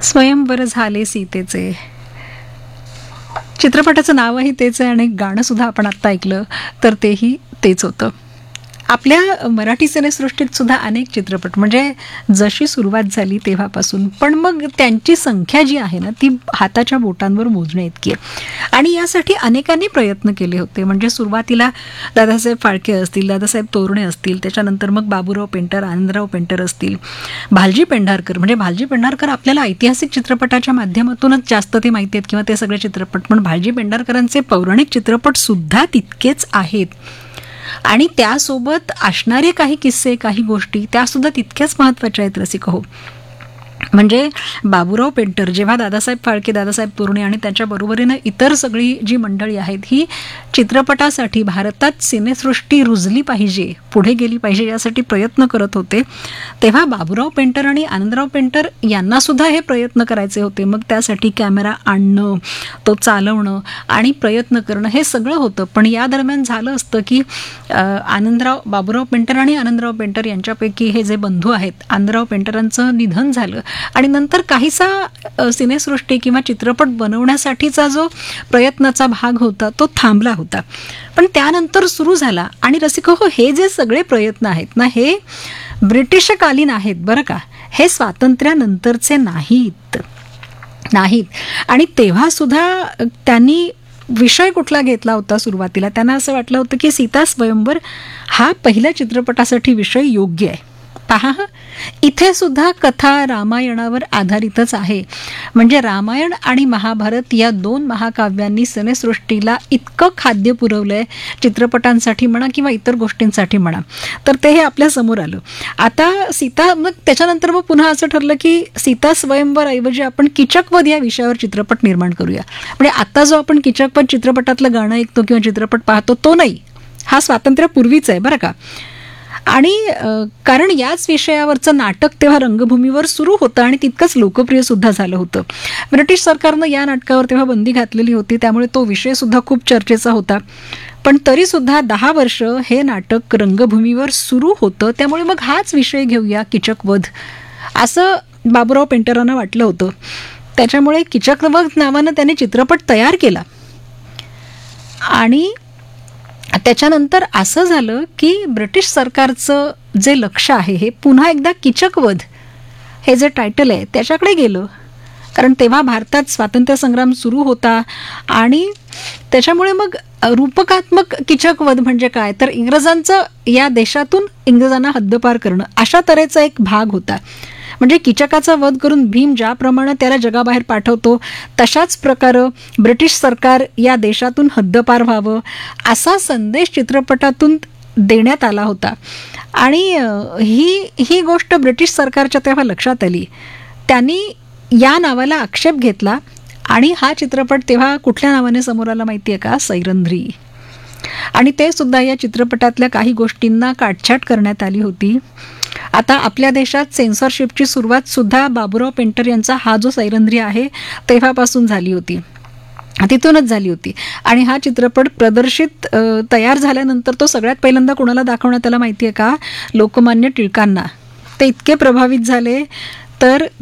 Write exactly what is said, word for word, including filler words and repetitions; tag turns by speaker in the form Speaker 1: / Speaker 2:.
Speaker 1: स्वयंवर झाले सीतेचे. चित्रपटाचं नावही तेच आहे आणि गाणं सुद्धा आपण आत्ता ऐकलं तर तेही तेच होतं. आपल्या मराठी सिनेसृष्टीत सुद्धा अनेक चित्रपट म्हणजे जशी सुरुवात झाली तेव्हापासून, पण मग त्यांची संख्या जी आहे ना ती हाताच्या बोटांवर मोजण्या इतकी आहे. आणि यासाठी अनेकांनी प्रयत्न केले होते. म्हणजे सुरुवातीला दादासाहेब फाळके असतील, दादासाहेब तोरणे असतील, त्याच्यानंतर मग बाबूराव पेंटर, आनंदराव पेंटर असतील, भालजी पेंढारकर. म्हणजे भालजी पेंढारकर आपल्याला ऐतिहासिक चित्रपटाच्या माध्यमातूनच जास्त ते माहिती आहेत किंवा ते सगळे चित्रपट, पण भालजी पेंढारकरांचे पौराणिक चित्रपट सुद्धा तितकेच आहेत. आणि त्यासोबत असणारे काही किस्से, काही गोष्टी त्यासुद्धा तितक्याच महत्त्वाच्या आहेत रसिक हो. म्हणजे बाबूराव पेंटर जेव्हा दादासाहेब फाळके, दादासाहेब तोरणे आणि त्याच्या बरोबरीनं इतर सगळी जी मंडळी आहेत ही चित्रपटासाठी भारतात सिनेसृष्टी रुजली पाहिजे, पुढे गेली पाहिजे यासाठी प्रयत्न करत होते, तेव्हा बाबूराव पेंटर आणि आनंदराव पेंटर यांना सुद्धा हे प्रयत्न करायचे होते. मग त्यासाठी कॅमेरा आणणं, तो चालवणं आणि प्रयत्न करणं हे सगळं होतं. पण या दरम्यान झालं असतं की आनंदराव बाबूराव पेंटर आणि आनंदराव पेंटर यांच्यापैकी हे जे बंधू आहेत, आनंदराव पेंटरांचं निधन झालं आणि नंतर काहीसा सिनेसृष्टी किंवा चित्रपट बनवण्यासाठीचा जो प्रयत्नाचा भाग होता तो थांबला होता. पण त्यानंतर सुरू झाला. आणि रसिक हो, हे जे सगळे प्रयत्न आहेत ना हे ब्रिटिशकालीन आहेत बरं का, हे स्वातंत्र्यानंतरचे नाहीत नाहीत आणि तेव्हा सुद्धा त्यांनी विषय कुठला घेतला होता सुरुवातीला, त्यांना असं वाटलं होतं की सीता स्वयंवर हा पहिल्या चित्रपटासाठी विषय योग्य आहे. पहा, इथे सुद्धा कथा रामायणावर आधारितच आहे. म्हणजे रामायण आणि महाभारत या दोन महाकाव्यांनी सिनेसृष्टीला इतकं खाद्य पुरवलंय, चित्रपटांसाठी म्हणा किंवा इतर गोष्टींसाठी म्हणा, तर ते हे आपल्या समोर आलं. आता सीता, मग त्याच्यानंतर मग पुन्हा असं ठरलं की सीता स्वयंवर ऐवजी आपण कीचकवध या विषयावर चित्रपट निर्माण करूया. म्हणजे आता जो आपण कीचकवध चित्रपटातलं गाणं ऐकतो किंवा चित्रपट पाहतो तो नाही, हा स्वातंत्र्यापूर्वीच आहे बरं का. आणि कारण याच विषयावरचं नाटक तेव्हा रंगभूमीवर सुरू होतं आणि तितकंच लोकप्रिय सुद्धा झालं होतं. ब्रिटिश सरकारनं या नाटकावर तेव्हा बंदी घातलेली होती, त्यामुळे तो विषय सुद्धा खूप चर्चेचा होता. पण तरी सुद्धा दहा वर्ष हे नाटक रंगभूमीवर सुरू होतं, त्यामुळे मग हाच विषय घेऊया कीचकवध असं बाबूराव पेंटरांना वाटलं होतं. त्याच्यामुळे कीचकवध नावानं त्याने चित्रपट तयार केला. आणि त्याच्यानंतर असं झालं की ब्रिटिश सरकारचं जे लक्ष आहे हे पुन्हा एकदा कीचकवध हे जे टायटल आहे त्याच्याकडे गेलं. कारण तेव्हा भारतात स्वातंत्र्य संग्राम सुरू होता आणि त्याच्यामुळे मग रूपकात्मक कीचकवध म्हणजे काय, तर इंग्रजांचं या देशातून इंग्रजांना हद्दपार करणं अशा तऱ्हेचा एक भाग होता. म्हणजे कीचकाचा वध करून भीम ज्याप्रमाणे त्याला जगाबाहेर पाठवतो तशाच प्रकारे ब्रिटिश सरकार या देशातून हद्दपार व्हावं असा संदेश चित्रपटातून देण्यात आला होता. आणि ही ही गोष्ट ब्रिटिश सरकारच्या तेव्हा लक्षात आली. त्यांनी या नावाला आक्षेप घेतला आणि हा चित्रपट तेव्हा कुठल्या नावाने समोर आला माहिती आहे का, सैरंध्री. आणि ते सुद्धा या चित्रपटातल्या काही गोष्टींना काटछाट करण्यात आली होती. आता आपल्या देशात सेन्सॉरशिपची सुरुवात सुद्धा बाबूराव पेंटर यांचा हा जो सैरंध्री आहे तेव्हापासून झाली होती, तिथूनच झाली होती. आणि हा चित्रपट प्रदर्शित तयार झाल्यानंतर तो सगळ्यात पहिल्यांदा कोणाला दाखवण्यात आला माहिती आहे का, लोकमान्य टिळकांना. ते इतके प्रभावित झाले तर